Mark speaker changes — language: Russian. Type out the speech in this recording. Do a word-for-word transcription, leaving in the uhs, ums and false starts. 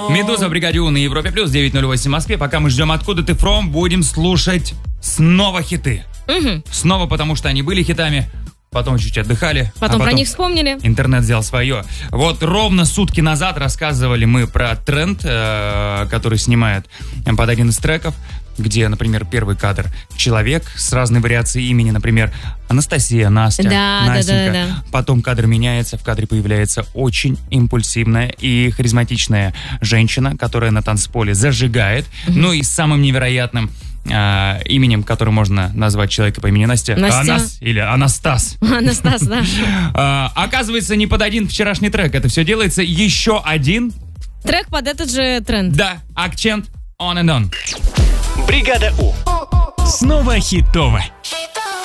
Speaker 1: Медуза в бригаде У на Европе плюс девять ноль восемь в Москве. Пока мы ждем «Откуда ты from», будем слушать снова хиты.
Speaker 2: Угу.
Speaker 1: Снова, потому что они были хитами, потом чуть отдыхали.
Speaker 2: Потом, а потом про них вспомнили.
Speaker 1: Интернет взял свое. Вот ровно сутки назад рассказывали мы про тренд, э, который снимает под один из треков, где, например, первый кадр человек с разной вариацией имени, например, Анастасия, Настя,
Speaker 2: да,
Speaker 1: Настенька.
Speaker 2: Да, да, да.
Speaker 1: Потом кадр меняется, в кадре появляется очень импульсивная и харизматичная женщина, которая на танцполе зажигает. Mm-hmm. Ну и самым невероятным э, именем, которым можно назвать человека по имени Настя.
Speaker 2: Настя.
Speaker 1: Анас или Анастас.
Speaker 2: Анастас, да.
Speaker 1: Оказывается, не под один вчерашний трек. Это все делается еще один
Speaker 2: трек под этот же тренд.
Speaker 1: Да, акцент on and on.
Speaker 3: Бригада У. Снова хитово.